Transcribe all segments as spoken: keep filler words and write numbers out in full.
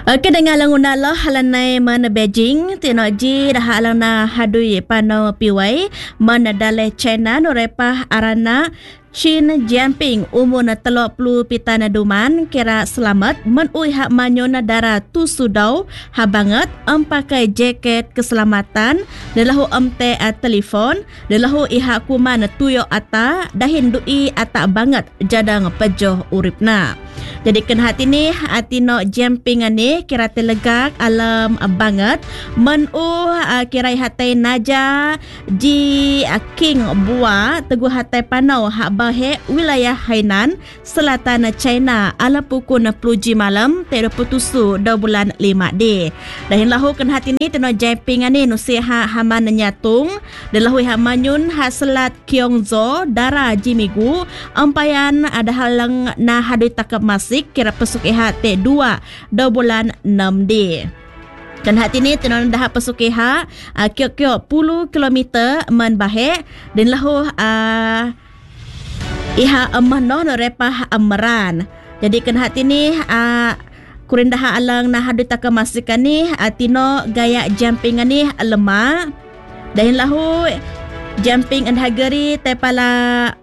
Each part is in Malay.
Okey, dengan lang unala halanai mana Beijing tino ji dah alana hadui pano piwai mana dale China no repah arana Xi Jinping umur na telok puluh pitana duman kira selamat menui hak manyo na dara tu sudau ha banget am pakai jaket keselamatan delahu amte a telefon delahu iha kuman tuyo ata dahin dui ata banget jadang pejoh uripna. Jadi ken hati ni hati no Jinping ani kira telegak alam banget menu uh, kira hatai naja ji uh, king bua teguh hatai panau hak bahe wilayah Hainan selatan China ala pukul enam puluh malam tero putusu da bulan lima D. Dahin lahu ken hati ni teno Jinping ani nusiha haman nyatung delahu hamanyun haselat Kyongzo dara jimigu ampayan ada halang na hadui takap masik kira pesuk iha T dua da bulan enam D. Dan hati ni tenon dah pesuk iha uh, kio-kio puluh kilometer man bahe dan lahu uh, iha amah no repah amran. Jadi kan hati ni uh, kurin dah alang nah hadu tak masikan ni uh, tino gaya jumping ni lemah. Dan lahu jumping and hagari tepala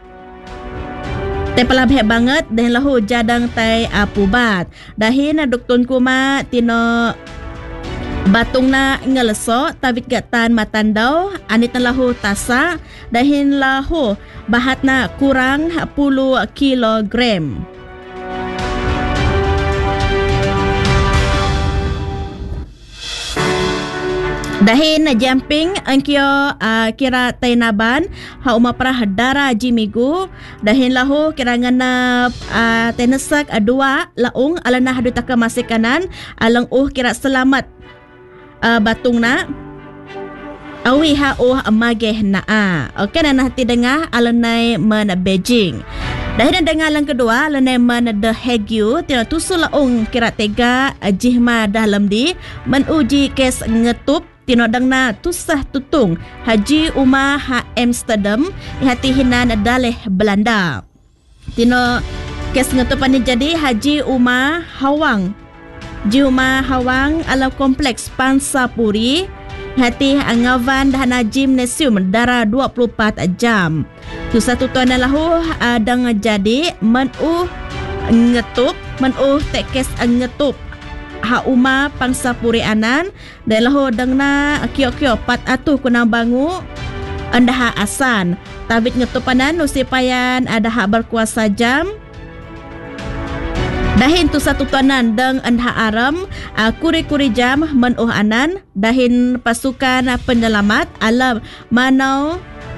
Tepala bahek banget dan lahu jadang tai apubat. Dahin na duktun kuma tino batung na ngeleso tabit gatan matandau anit na lahu tasa dahin lahu bahat na kurang puluh kilogram. Dahin na jumping angkio uh, kira tainaban ha umaprah dara jimigu dahin lahu kira ngana uh, tenesak uh, dua laung alana hadu taka masikanan alang uh kira selamat uh, batung na awi ha uh mageh na a. Okey na hati dengar alanai man Beijing. Dahin dengar lang kedua alanai man The Hague tino tusu laung kira tega uh, jihma dalam di menuji kes ngetup tino dangna tusah tutung Haji Umar ha Amsterdam hati hinan daleh Belanda. Tino kes ngetupan ni jadi Haji Umar Hawang. Haji Umar Hawang ala kompleks Pansapuri hati angavan dahana gimnasium dara dua puluh empat jam. Tu satu tuan lahu adang jadi menu ngetup menu tekes ngetup ha uma Pansapuri anan dan lahu dangna kio-kio pat atuh kunang bangu andah asan tabit ngetupanan nusipayan ada hak berkuasa jam dahin tu satu tuanan deng andah aram uh, kuri-kuri jam menuh anan dahin pasukan penyelamat alam manau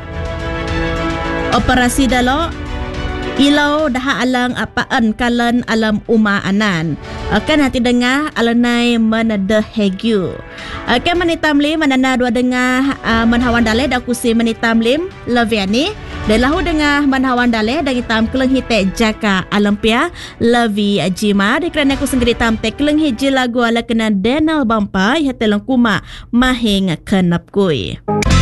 operasi dalo ilau dah alang apaan kalan alam uma anan. Akan hati dengar alanai mana The Hague. Akan menitam lim manana dua dengar uh, manhawan daleh dak kusi menitam lim Laviani dan lahu dengar manhawan daleh dan hitam keleng hite jaka alampia Lavi Jima di kerana aku sendiri tam te keleng hiji lagu ala kena Daniel Bampa hatelang kuma mahing kenap kui.